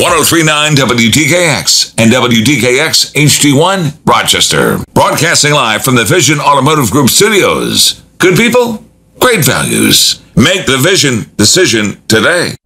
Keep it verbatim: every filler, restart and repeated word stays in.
oh three point nine W D K X and W D K X H D one, Rochester. Broadcasting live from the Vision Automotive Group studios. Good people, great values. Make the Vision decision today.